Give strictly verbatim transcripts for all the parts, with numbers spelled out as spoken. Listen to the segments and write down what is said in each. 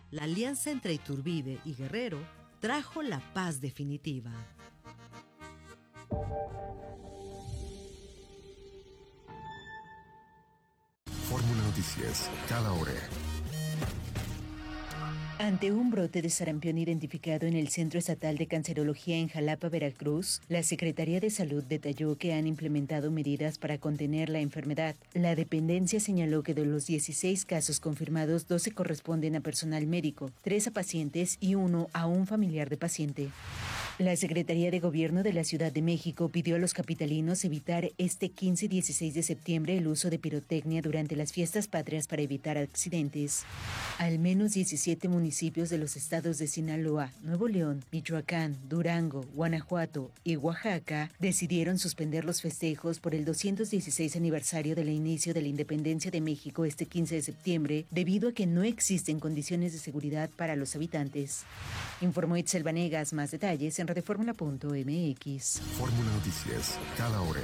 la alianza entre Iturbide y Guerrero trajo la paz definitiva. Fórmula Noticias, cada hora. Ante un brote de sarampión identificado en el Centro Estatal de Cancerología en Jalapa, Veracruz, la Secretaría de Salud detalló que han implementado medidas para contener la enfermedad. La dependencia señaló que de los dieciséis casos confirmados, doce corresponden a personal médico, tres a pacientes y uno a un familiar de paciente. La Secretaría de Gobierno de la Ciudad de México pidió a los capitalinos evitar este quince y dieciséis de septiembre el uso de pirotecnia durante las fiestas patrias para evitar accidentes. Al menos diecisiete municipios de los estados de Sinaloa, Nuevo León, Michoacán, Durango, Guanajuato y Oaxaca decidieron suspender los festejos por el doscientos dieciséis aniversario del inicio de la independencia de México este quince de septiembre, debido a que no existen condiciones de seguridad para los habitantes. Informó Itzel Vanegas. Más detalles en radioformula punto m x. Fórmula Noticias, cada hora.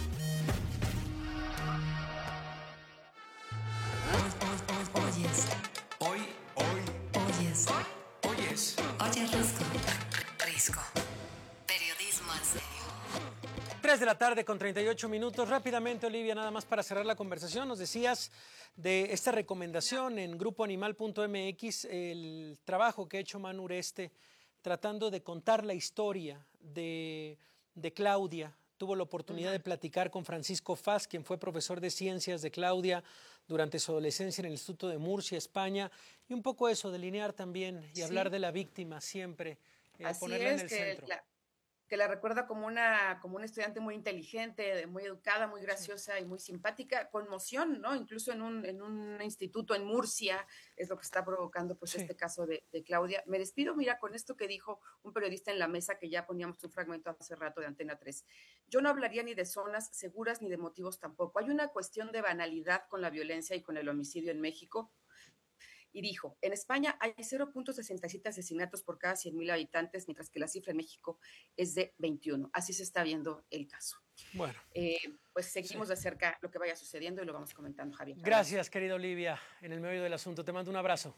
Oyes. Hoy, hoy, Oyes. oyes. Oye, Risco. Risco. Periodismo en serio. tres de la tarde con treinta y ocho minutos. Rápidamente, Olivia, nada más para cerrar la conversación. Nos decías de esta recomendación en grupo animal punto m x, el trabajo que ha hecho Manu Ureste tratando de contar la historia de, de Claudia. Tuvo la oportunidad de platicar con Francisco Faz, quien fue profesor de ciencias de Claudia durante su adolescencia en el Instituto de Murcia, España, y un poco eso, delinear también y sí. hablar de la víctima siempre, eh, ponerla es, en el que centro. La, que la recuerda como una, como una estudiante muy inteligente, muy educada, muy graciosa sí. y muy simpática, con moción, ¿no? Incluso en un, en un instituto en Murcia, es lo que está provocando pues sí. este caso de, de Claudia. Me despido, mira, con esto que dijo un periodista en la mesa, que ya poníamos un fragmento hace rato de Antena tres. Yo no hablaría ni de zonas seguras ni de motivos tampoco. Hay una cuestión de banalidad con la violencia y con el homicidio en México. Y dijo, en España hay cero punto sesenta y siete asesinatos por cada cien mil habitantes, mientras que la cifra en México es de veintiuno. Así se está viendo el caso. Bueno. Eh, pues seguimos sí. de cerca lo que vaya sucediendo y lo vamos comentando, Javier. Gracias, querida Olivia, en el medio del asunto. Te mando un abrazo.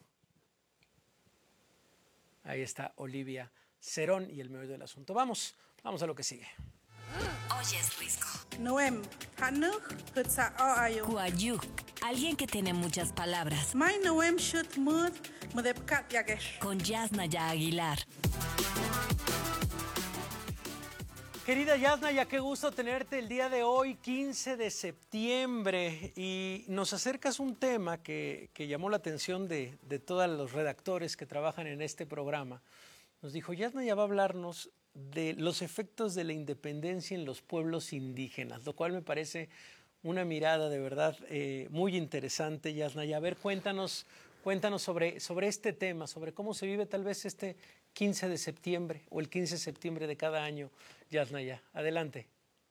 Ahí está Olivia Cerón y el medio del asunto. Vamos, vamos a lo que sigue. Oyes, Risco. Noem, Hanuch, Hutsa Ayo. Kuayu, alguien que tiene muchas palabras. My Noem Shut Mud, Mudepkat Yagesh. Con Yasnaya Aguilar. Querida Yasnaya, qué gusto tenerte el día de hoy, quince de septiembre, y nos acercas un tema que, que llamó la atención de, de todos los redactores que trabajan en este programa. Nos dijo, Yasnaya va a hablarnos de los efectos de la independencia en los pueblos indígenas, lo cual me parece una mirada de verdad eh, muy interesante, Yasnaya. A ver, cuéntanos, cuéntanos sobre, sobre este tema, sobre cómo se vive tal vez este quince de septiembre o el quince de septiembre de cada año, Yasnaya. Adelante.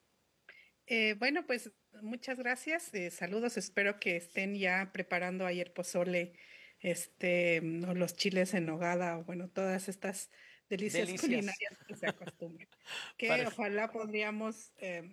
Eh, bueno, pues muchas gracias. Eh, saludos. Espero que estén ya preparando ayer pozole, este, no, los chiles en nogada, o bueno, todas estas delicias, delicias. culinarias que se acostumbran. Que Parece. Ojalá podríamos eh,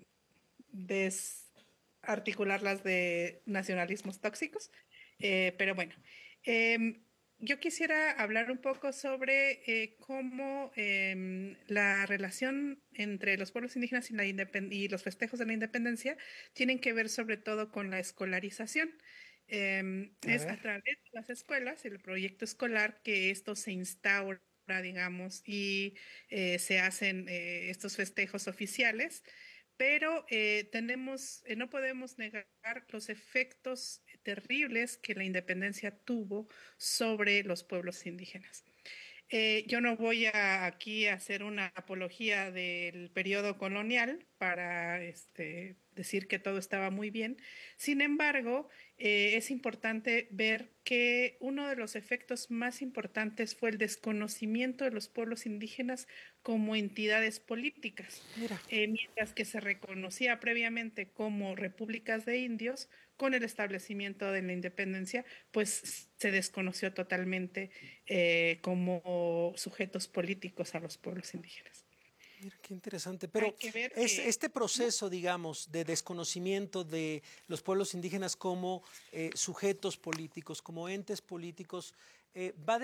desarticularlas de nacionalismos tóxicos. Eh, pero bueno, eh, yo quisiera hablar un poco sobre eh, cómo eh, la relación entre los pueblos indígenas y, la independ- y los festejos de la independencia tienen que ver sobre todo con la escolarización. Eh, a es ver. a través de las escuelas, el proyecto escolar, que esto se instaura, digamos, y eh, se hacen eh, estos festejos oficiales. Pero eh, tenemos, eh, no podemos negar los efectos terribles que la independencia tuvo sobre los pueblos indígenas. Eh, yo no voy a, aquí a hacer una apología del periodo colonial para este, decir que todo estaba muy bien. Sin embargo, eh, es importante ver que uno de los efectos más importantes fue el desconocimiento de los pueblos indígenas como entidades políticas. Eh, mientras que se reconocía previamente como repúblicas de indios, con el establecimiento de la independencia, pues se desconoció totalmente eh, como sujetos políticos a los pueblos indígenas. Mira, qué interesante. Pero es, que, este proceso, digamos, de desconocimiento de los pueblos indígenas como eh, sujetos políticos, como entes políticos, eh, va